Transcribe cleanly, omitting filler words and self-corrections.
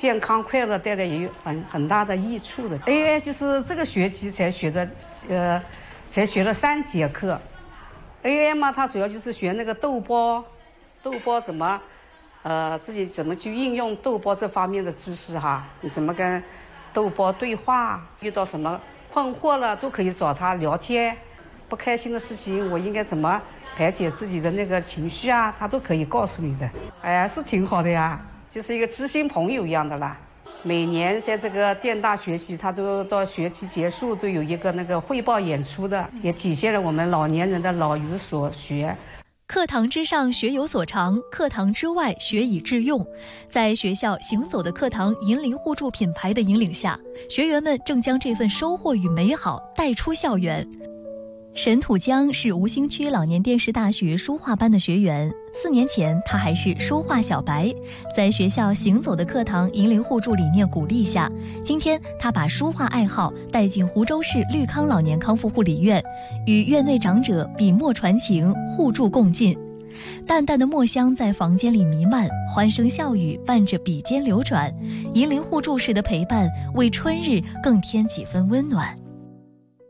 健康快乐带来也有很大的益处的。AI 就是这个学期才学了3节课。AI 嘛，它主要就是学那个豆包怎么，自己怎么去应用豆包这方面的知识哈。你怎么跟豆包对话，遇到什么困惑了都可以找他聊天，不开心的事情我应该怎么排解自己的那个情绪啊，他都可以告诉你的。哎呀，是挺好的呀，就是一个知心朋友一样的啦。每年在这个电大学习，他都到学期结束都有一个那个汇报演出的，也体现了我们老年人的老有所学。 课堂之上学有所长，课堂之外学以致用。在学校行走的课堂银铃互助品牌的引领下，学员们正将这份收获与美好带出校园。沈土江是吴兴区老年电视大学书画班的学员，4年前他还是书画小白，在学校行走的课堂银铃互助理念鼓励下，今天他把书画爱好带进湖州市绿康老年康复护理院，与院内长者笔墨传情，互助共进。淡淡的墨香在房间里弥漫，欢声笑语伴着笔尖流转，银铃互助式的陪伴为春日更添几分温暖。